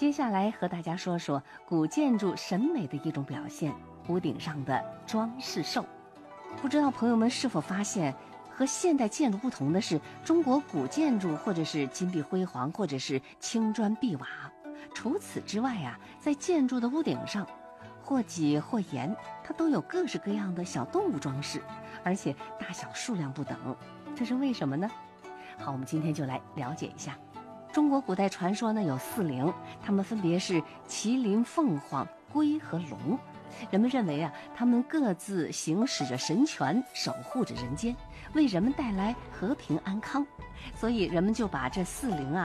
接下来和大家说说古建筑审美的一种表现——屋顶上的装饰兽。不知道朋友们是否发现，和现代建筑不同的是，中国古建筑或者是金碧辉煌，或者是青砖碧瓦。除此之外啊，在建筑的屋顶上，或麂或岩，它都有各式各样的小动物装饰，而且大小数量不等。这是为什么呢？好，我们今天就来了解一下。中国古代传说呢有4灵，它们分别是麒麟、凤凰、龟和龙。人们认为啊，它们各自行使着神权，守护着人间，为人们带来和平安康。所以人们就把这4灵啊